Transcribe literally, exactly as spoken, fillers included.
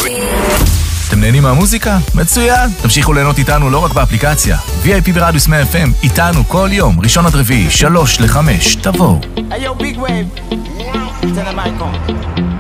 אתם נהנים מהמוזיקה? מצוין! תמשיכו ליהנות איתנו לא רק באפליקציה. וי איי פי ברדיוס מאה אף אם, איתנו כל יום, ראשון עד רביעי, שלוש לחמש, תבואו. Hey yo, big wave. Tell them I come.